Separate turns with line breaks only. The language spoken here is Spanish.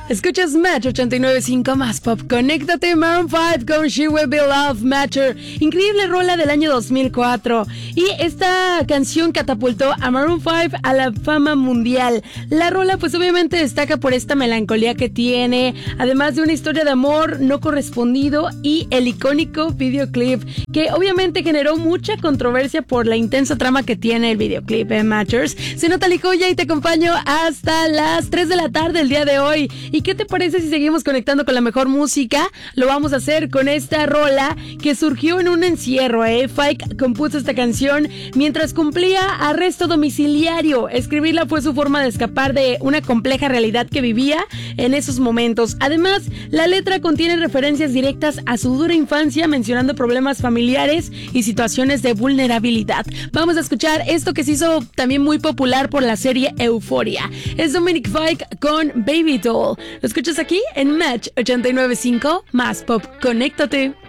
Escuchas Match 89.5 más pop. Conéctate, Maroon 5 con She Will Be Loved, Matter. Increíble rola del año 2004. Y esta canción catapultó a Maroon 5 a la fama mundial. La rola pues obviamente destaca por esta melancolía que tiene, además de una historia de amor no correspondido y el icónico videoclip que obviamente generó mucha controversia por la intensa trama que tiene el videoclip en Matters. Soy Natalie Joya y te acompaño hasta las 3 de la tarde el día de hoy. ¿Y qué te parece si seguimos conectando con la mejor música? Lo vamos a hacer con esta rola que surgió en un encierro, Fike compuso esta canción mientras cumplía arresto domiciliario. Escribirla fue su forma de escapar de una compleja realidad que vivía en esos momentos. Además, la letra contiene referencias directas a su dura infancia, mencionando problemas familiares y situaciones de vulnerabilidad. Vamos a escuchar esto que se hizo también muy popular por la serie Euphoria. Es Dominic Fike con Baby Doll. Lo escuchas aquí en Match 89.5 más pop. Conéctate.